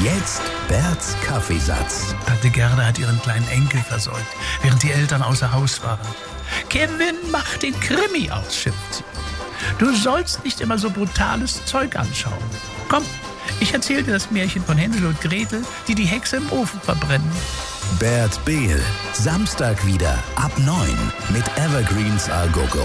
Jetzt Berts Kaffeesatz. Tante Gerda hat ihren kleinen Enkel versorgt, während die Eltern außer Haus waren. Kevin, mach den Krimi aus, schimpft sie. Du sollst nicht immer so brutales Zeug anschauen. Komm, ich erzähle dir das Märchen von Hänsel und Gretel, die die Hexe im Ofen verbrennen. Bert Behl, Samstag wieder ab 9 mit Evergreens A Go Go.